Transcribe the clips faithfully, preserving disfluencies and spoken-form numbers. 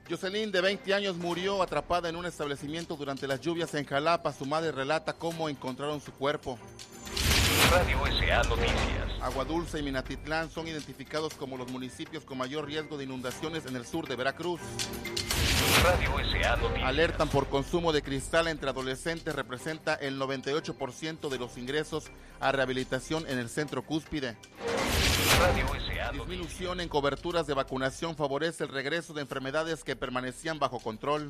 Jocelyn, de veinte años, murió atrapada en un establecimiento durante las lluvias en Jalapa. Su madre relata cómo encontraron su cuerpo. Radio S A Noticias. Aguadulce y Minatitlán son identificados como los municipios con mayor riesgo de inundaciones en el sur de Veracruz. Radio S A Noticias. Alertan por consumo de cristal entre adolescentes, representa el noventa y ocho por ciento de los ingresos a rehabilitación en el centro Cúspide. Radio S A Noticias. Disminución en coberturas de vacunación favorece el regreso de enfermedades que permanecían bajo control.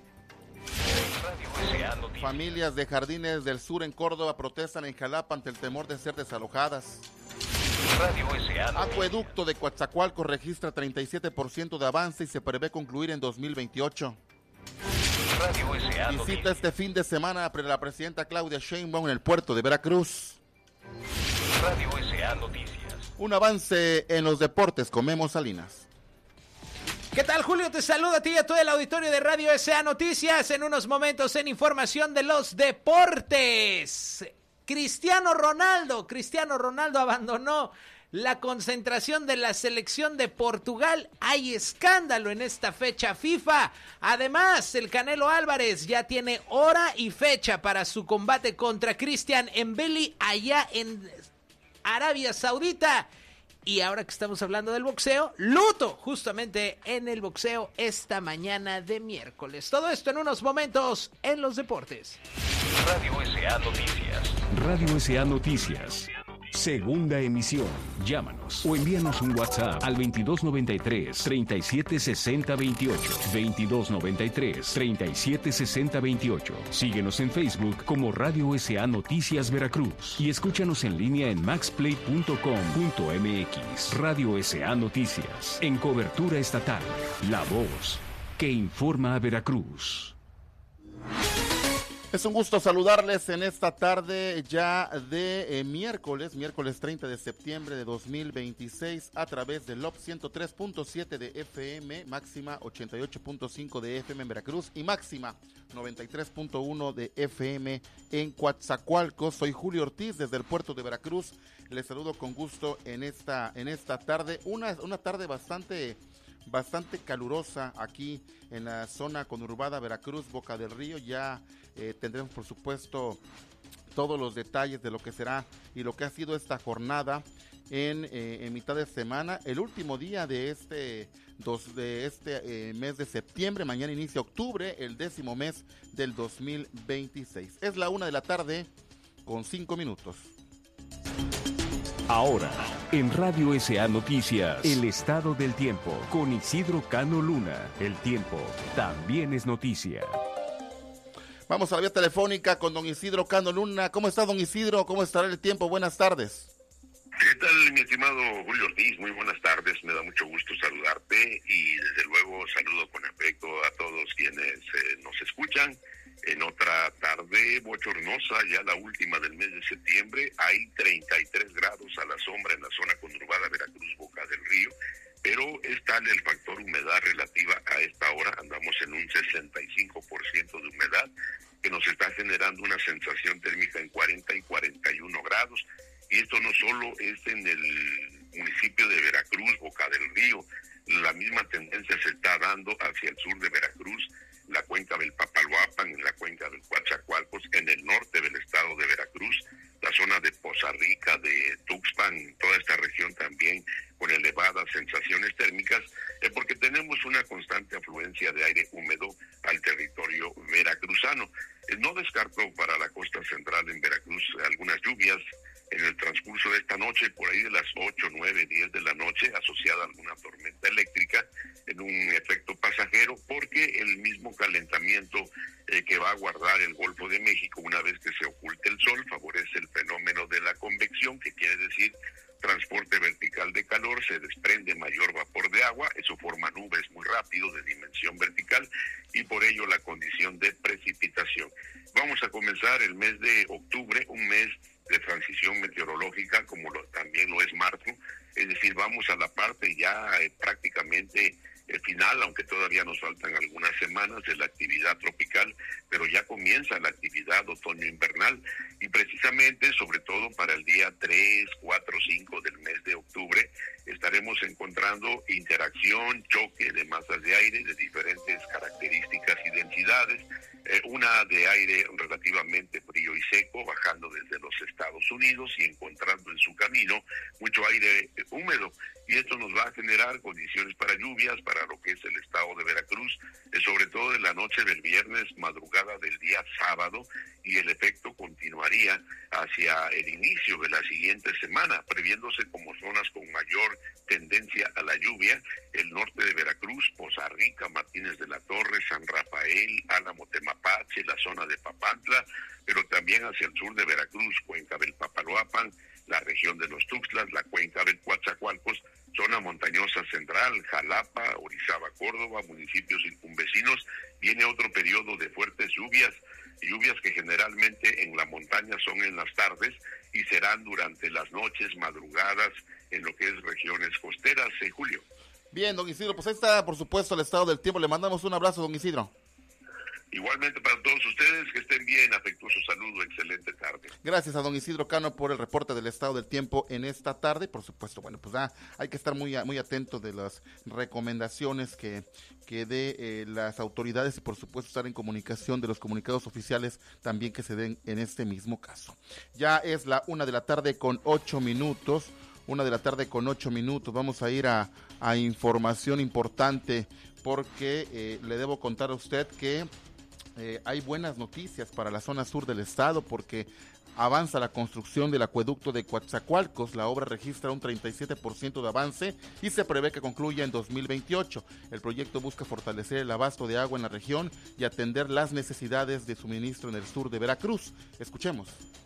Radio S A Noticias. Familias de Jardines del Sur en Córdoba protestan en Jalapa ante el temor de ser desalojadas. Radio S A Noticias. Acueducto de Coatzacoalcos registra treinta y siete por ciento de avance y se prevé concluir en dos mil veintiocho. Radio S A Visita Noticias. este fin de semana a la presidenta Claudia Sheinbaum en el puerto de Veracruz. Radio S A Noticias. Un avance en los deportes con Memo Salinas. ¿Qué tal, Julio? Te saludo a ti y a todo el auditorio de Radio S A Noticias. En unos momentos en información de los deportes. Cristiano Ronaldo, Cristiano Ronaldo abandonó la concentración de la selección de Portugal. Hay escándalo en esta fecha FIFA. Además, el Canelo Álvarez ya tiene hora y fecha para su combate contra Christian Mbelli allá en Arabia Saudita. Y ahora que estamos hablando del boxeo, luto justamente en el boxeo esta mañana de miércoles. Todo esto en unos momentos en los deportes. Radio S A Noticias. Radio S A Noticias. Segunda emisión. Llámanos o envíanos un WhatsApp al veintidós noventa y tres, treinta y siete sesenta veintiocho. veintidós noventa y tres, treinta y siete sesenta veintiocho. Síguenos en Facebook como Radio S A Noticias Veracruz y escúchanos en línea en maxplay punto com punto m x. Radio S A Noticias. En cobertura estatal. La voz que informa a Veracruz. Es un gusto saludarles en esta tarde ya de eh, miércoles, miércoles treinta de septiembre de dos mil veintiséis a través del L O P ciento tres punto siete de F M, máxima ochenta y ocho punto cinco de F M en Veracruz y máxima noventa y tres punto uno de F M en Coatzacoalcos. Soy Julio Ortiz desde el puerto de Veracruz. Les saludo con gusto en esta, en esta tarde, una, una tarde bastante... bastante calurosa aquí en la zona conurbada Veracruz, Boca del Río. Ya eh, tendremos por supuesto todos los detalles de lo que será y lo que ha sido esta jornada en, eh, en mitad de semana, el último día de este, dos, de este eh, mes de septiembre. Mañana inicia octubre, el décimo mes del dos mil veintiséis. Es la una de la tarde con cinco minutos. Ahora, en Radio S A Noticias, el estado del tiempo, con Isidro Cano Luna. El tiempo también es noticia. Vamos a la vía telefónica con don Isidro Cano Luna. ¿Cómo está, don Isidro? ¿Cómo estará el tiempo? Buenas tardes. ¿Qué tal, mi estimado Julio Ortiz? Muy buenas tardes, me da mucho gusto saludarte y desde luego saludo con afecto a todos quienes eh, nos escuchan. En otra tarde bochornosa, ya la última del mes de septiembre, hay treinta y tres grados a la sombra en la zona conurbada Veracruz, Boca del Río, pero es tal el factor humedad relativa a esta hora, andamos en un sesenta y cinco por ciento de humedad, que nos está generando una sensación térmica en cuarenta y cuarenta y uno grados, y esto no solo es en el municipio de Veracruz, Boca del Río, la misma tendencia se está dando hacia el sur de Veracruz, la cuenca del Papaloapan, en la cuenca del Coatzacoalcos, en el norte del estado de Veracruz, la zona de Poza Rica, de Tuxpan, toda esta región también con elevadas sensaciones térmicas, eh, porque tenemos una constante afluencia de aire húmedo al territorio veracruzano. Eh, no descarto para la costa central en Veracruz algunas lluvias en el transcurso de esta noche, por ahí de las ocho, nueve, diez de la noche, asociada a alguna tormenta eléctrica, en un efecto pasajero, porque el mismo calentamiento eh, que va a guardar el Golfo de México una vez que se oculte el sol, favorece el fenómeno de la convección, que quiere decir transporte vertical de calor, se desprende mayor vapor de agua, eso forma nubes muy rápido de dimensión vertical y por ello la condición de precipitación. Vamos a comenzar el mes de octubre, un mes de transición meteorológica como lo, también lo es marzo, es decir, vamos a la parte ya eh, prácticamente eh, final, aunque todavía nos faltan algunas semanas de la actividad tropical, pero ya comienza la actividad otoño-invernal y precisamente, sobre todo para el día tres, cuatro, cinco del mes de octubre, es estaremos encontrando interacción, choque de masas de aire de diferentes características y densidades, eh, una de aire relativamente frío y seco bajando desde los Estados Unidos y encontrando en su camino mucho aire eh, húmedo, y esto nos va a generar condiciones para lluvias para lo que es el estado de Veracruz, eh, sobre todo en la noche del viernes, madrugada del día sábado, y el efecto continuaría hacia el inicio de la siguiente semana, previéndose como zonas con mayor tendencia a la lluvia, el norte de Veracruz, Poza Rica, Martínez de la Torre, San Rafael, Álamo, Temapache, la zona de Papantla, pero también hacia el sur de Veracruz, Cuenca del Papaloapan, la región de los Tuxtlas, la cuenca del Coatzacoalcos, zona montañosa central, Jalapa, Orizaba, Córdoba, municipios circunvecinos. Viene otro periodo de fuertes lluvias, lluvias que generalmente en la montaña son en las tardes y serán durante las noches, madrugadas, en lo que es regiones costeras, eh, Julio. Bien, don Isidro, pues ahí está, por supuesto, el estado del tiempo. Le mandamos un abrazo, don Isidro. Igualmente para todos ustedes, que estén bien, afectuoso saludo, excelente tarde. Gracias a don Isidro Cano por el reporte del estado del tiempo en esta tarde. Por supuesto, bueno, pues ah, hay que estar muy, muy atento de las recomendaciones que, que dé eh, las autoridades y por supuesto estar en comunicación de los comunicados oficiales también que se den en este mismo caso. Ya es la una de la tarde con ocho minutos. Una de la tarde con ocho minutos. Vamos a ir a, a información importante porque eh, le debo contar a usted que Eh, hay buenas noticias para la zona sur del estado porque avanza la construcción del acueducto de Coatzacoalcos. La obra registra un treinta y siete por ciento de avance y se prevé que concluya en dos mil veintiocho. El proyecto busca fortalecer el abasto de agua en la región y atender las necesidades de suministro en el sur de Veracruz. Escuchemos.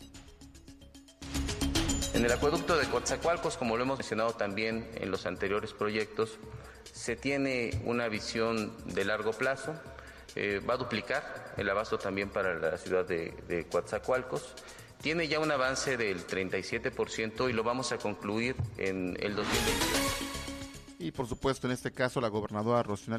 En el acueducto de Coatzacoalcos, como lo hemos mencionado también en los anteriores proyectos, se tiene una visión de largo plazo. Eh, va a duplicar el abasto también para la ciudad de, de Coatzacoalcos. Tiene ya un avance del treinta y siete por ciento y lo vamos a concluir en el dos mil veintiocho. Y por supuesto, en este caso, la gobernadora Rocinal